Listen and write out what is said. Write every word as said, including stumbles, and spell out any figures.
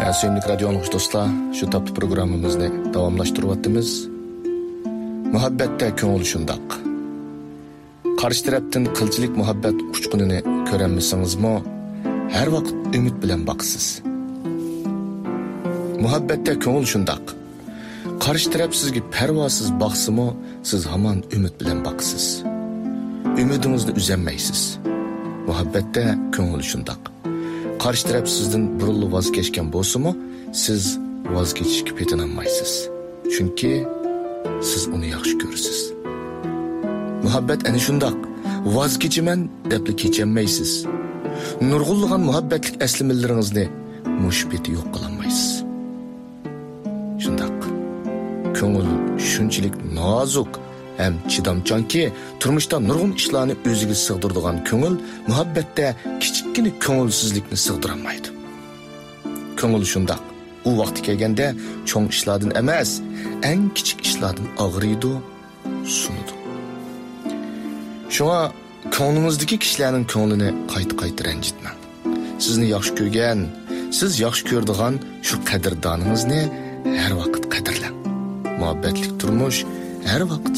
Sevimli radyo anlıqçı dostlar, şu taptı programımızı davamlaştırıvattımız. Muhabbette köngül şundaq. Karşı taraftan kılçılık muhabbet uçkununu körenmisiniz mi? Her vakit ümit bilen baksız. Muhabbette köngül şundaq. Karşı taraf sizge pervasız baksı mı? Siz haman ümit bilen baksız. Ümidinizni üzenmeysiz. Muhabbette köngül şundaq. Karşı taraf sizden burullu vazgeçken bolsa mu? Siz vazgeçişke petinanmaysiz. Çünkü siz onu yaxşı görürsüz. Muhabbet eni şundaq. Vazgeçimen depli keçenmeysiz. Nurgulluğan muhabbetlik eslimillerinizni muşbeti yok kılanmaysiz. Şundaq. Köngül şunçilik nazuk hem çidamçan ki turmuşta nurgun işlarını özüge sığdırdıgan köngül muhabbette kiçikkini köngülsüzlikni sığdıramaydı. Köngül şundaq. U vaqti kelgende çoğun işlardan emas, en kiçik işlardan ağrıydı, sunudu. Şuna köngülünüzdeki kişilerin köngülünü qayta-qayta rencitmeng. Sizni yaxşı görgen, siz yaxşı gördigan şu qadirdanınızını her vakit qadirlang. Muhabbetlik turmuş her vakit